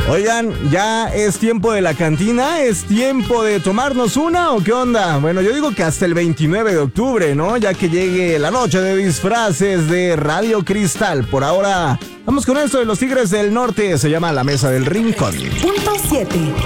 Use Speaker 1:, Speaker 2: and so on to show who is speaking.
Speaker 1: Oigan, ¿ya es tiempo de la cantina? ¿Es tiempo de tomarnos una o qué onda? Bueno, yo digo que hasta el 29 de octubre, ¿no? Ya que llegue la noche de disfraces de Radio Cristal. Por ahora, vamos con esto de los Tigres del Norte. Se llama La Mesa del Rincón.
Speaker 2: Punto 7.